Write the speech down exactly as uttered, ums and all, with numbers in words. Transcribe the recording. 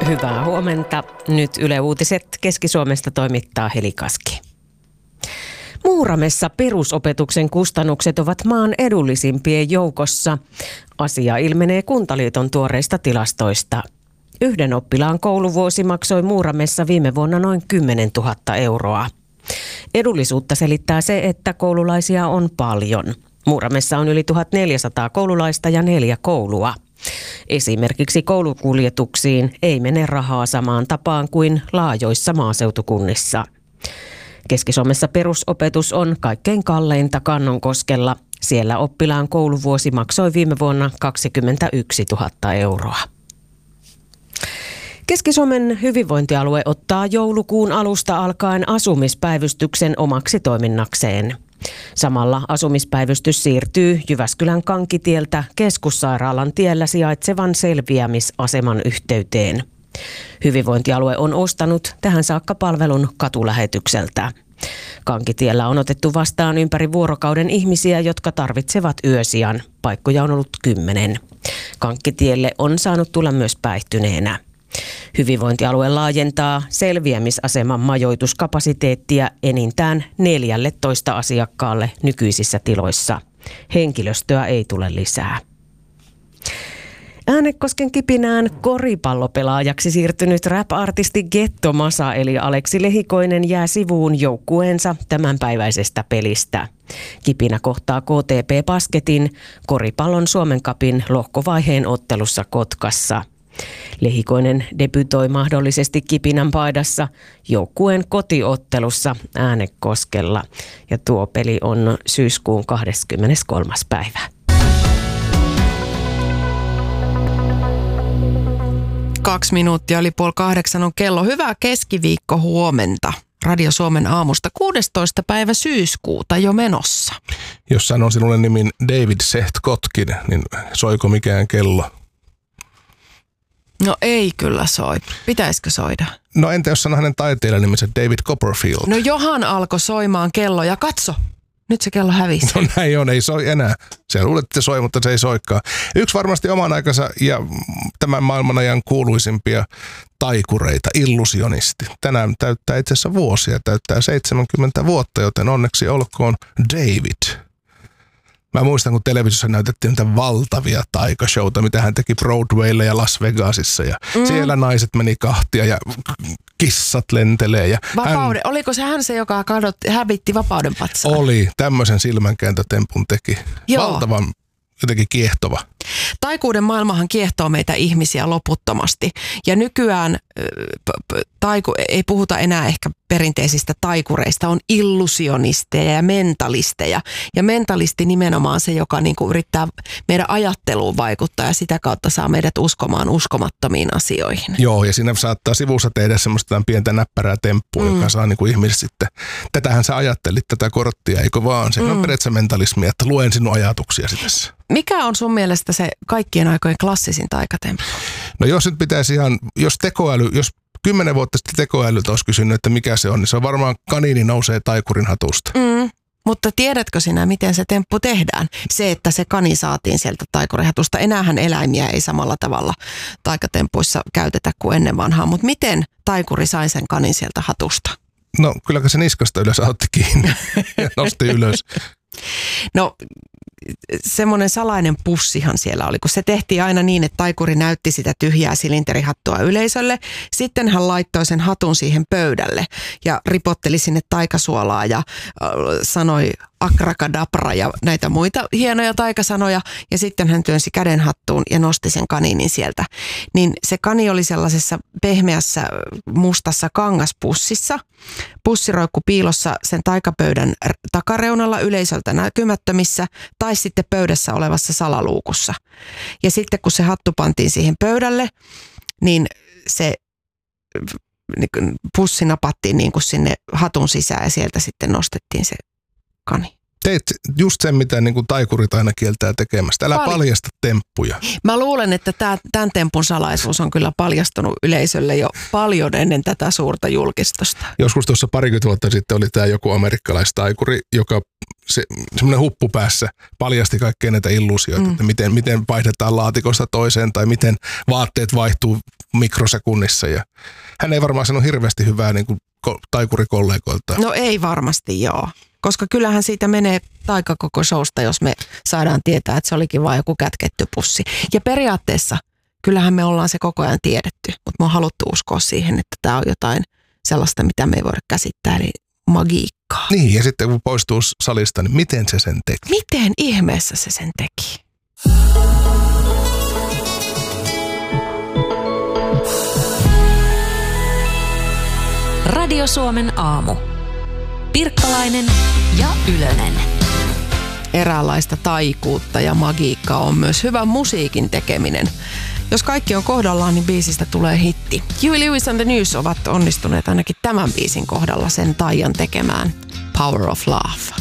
Hyvää huomenta. Nyt Yle Uutiset Keski-Suomesta toimittaa Heli Kaski. Muuramessa perusopetuksen kustannukset ovat maan edullisimpien joukossa. Asia ilmenee Kuntaliiton tuoreista tilastoista. Yhden oppilaan kouluvuosi maksoi Muuramessa viime vuonna noin kymmenen tuhatta euroa. Edullisuutta selittää se, että koululaisia on paljon. Muuramessa on yli tuhatneljäsataa koululaista ja neljä koulua. Esimerkiksi koulukuljetuksiin ei mene rahaa samaan tapaan kuin laajoissa maaseutukunnissa. Keski-Suomessa perusopetus on kaikkein kalleinta Kannonkoskella. Siellä oppilaan kouluvuosi maksoi viime vuonna kaksikymmentäyksi tuhatta euroa. Keski-Suomen hyvinvointialue ottaa joulukuun alusta alkaen asumispäivystyksen omaksi toiminnakseen. Samalla asumispäivystys siirtyy Jyväskylän Kankitieltä keskussairaalan tiellä sijaitsevan selviämisaseman yhteyteen. Hyvinvointialue on ostanut tähän saakka palvelun katulähetykseltä. Kankitiellä on otettu vastaan ympäri vuorokauden ihmisiä, jotka tarvitsevat yösijan. Paikkoja on ollut kymmenen. Kankitielle on saanut tulla myös päihtyneenä. Hyvinvointialue laajentaa selviämisaseman majoituskapasiteettia enintään neljätoista asiakkaalle nykyisissä tiloissa. Henkilöstöä ei tule lisää. Äänekosken Kipinään koripallopelaajaksi siirtynyt rap-artisti Getto Masa eli Aleksi Lehikoinen jää sivuun joukkueensa tämänpäiväisestä pelistä. Kipinä kohtaa K T P Basketin koripallon Suomen Cupin lohkovaiheen ottelussa Kotkassa. Lehikoinen debytoi mahdollisesti Kipinän paidassa joukkueen kotiottelussa Äänekoskella ja tuo peli on syyskuun kahdeskymmeneskolmas päivä. Kaksi minuuttia oli puoli kahdeksan on kello. Hyvää keskiviikko huomenta. Radio Suomen aamusta kuudestoista päivä syyskuuta jo menossa. Jos sanon sinulle nimin David Seht Kotkin, niin soiko mikään kello? No ei kyllä soi. Pitäisikö soida? No entä jos sanon hänen taiteilijan nimensä David Copperfield? No johan alkoi soimaan kello ja katso. Nyt se kello hävisi. No näin on, ei soi enää. Se luulet, että se soi, mutta se ei soikaan. Yksi varmasti oman aikansa ja tämän maailman ajan kuuluisimpia taikureita, illusionisti. Tänään täyttää itse asiassa vuosia, täyttää seitsemänkymmentä vuotta, joten onneksi olkoon David. Mä muistan, kun televisiossa näytettiin niitä valtavia taikashowta, mitä hän teki Broadwaylla ja Las Vegasissa. Ja mm. siellä naiset meni kahtia ja kissat lentelee. Ja Vapauden. Hän, oliko se hän se, joka kadotti, hävitti vapauden patsaan? Oli. Tämmöisen silmänkääntötempun teki. Joo. Valtavan jotenkin kiehtova. Taikuuden maailmahan kiehtoo meitä ihmisiä loputtomasti. Ja nykyään p- p- taiku, ei puhuta enää ehkä perinteisistä taikureista, on illusionisteja ja mentalisteja. Ja mentalisti nimenomaan se, joka niinku yrittää meidän ajatteluun vaikuttaa ja sitä kautta saa meidät uskomaan uskomattomiin asioihin. Joo, ja siinä saattaa sivussa tehdä semmoista pientä näppärää temppua, mm. joka saa niinku ihmiset sitten, tätähän sä ajattelit, tätä korttia, eikö vaan? Se mm. on periaatteessa mentalismia, että luen sinun ajatuksiasi tässä. Mikä on sun mielestä se kaikkien aikojen klassisin taikatemppu? No jos nyt pitäisi ihan, jos tekoäly, jos kymmenen vuotta sitten tekoälyltä olisi kysynyt, että mikä se on, niin se on varmaan kaniini nousee taikurin hatusta. Mm, mutta tiedätkö sinä, miten se temppu tehdään? Se, että se kani saatiin sieltä taikurin hatusta. Enäähän eläimiä ei samalla tavalla taikatempuissa käytetä kuin ennen vanhaa, mutta miten taikuri sai sen kanin sieltä hatusta? No kylläkö se niskasta ylös otti kiinni ja nosti ylös. No semmoinen salainen pussihan siellä oli, kun se tehtiin aina niin, että taikuri näytti sitä tyhjää silinterihattua yleisölle. Sitten hän laittoi sen hatun siihen pöydälle ja ripotteli sinne taikasuolaa ja äh, sanoi akrakadabra ja näitä muita hienoja taikasanoja. Ja sitten hän työnsi käden hattuun ja nosti sen kaniinin sieltä. Niin se kani oli sellaisessa pehmeässä mustassa kangaspussissa. Pussi roikkui piilossa sen taikapöydän takareunalla yleisöltä näkymättömissä tai sitten pöydässä olevassa salaluukussa. Ja sitten kun se hattu pantiin siihen pöydälle, niin se niin pussi napattiin niin kuin sinne hatun sisään ja sieltä sitten nostettiin se kani. Teet just sen, mitä niin kuin taikurit aina kieltää tekemästä. Älä Pal- paljasta temppuja. Mä luulen, että tämä, tämän tempun salaisuus on kyllä paljastunut yleisölle jo paljon ennen tätä suurta julkistusta. Joskus tuossa parikymmentä vuotta sitten oli tämä joku amerikkalaistaikuri, joka se, semmoinen huppu päässä paljasti kaikkea näitä illuusioita, mm. että miten, miten vaihdetaan laatikosta toiseen tai miten vaatteet vaihtuu mikrosekunnissa. Ja hän ei varmaan sanonut hirveästi hyvää niin kuin taikurikollegoilta. No ei varmasti joo, koska kyllähän siitä menee taika koko showsta, jos me saadaan tietää, että se olikin vain joku kätketty pussi. Ja periaatteessa kyllähän me ollaan se koko ajan tiedetty, mutta me on haluttu uskoa siihen, että tämä on jotain sellaista, mitä me ei voida käsittää, eli magiikkaa. Niin, ja sitten kun poistuu salista, niin miten se sen teki? Miten ihmeessä se sen teki? Radio Suomen aamu. Pirkkalainen ja Ylönen. Eräänlaista taikuutta ja magiikkaa on myös hyvän musiikin tekeminen. Jos kaikki on kohdallaan, niin biisistä tulee hitti. Huey Lewis and the News ovat onnistuneet ainakin tämän biisin kohdalla sen taian tekemään. Power of Love.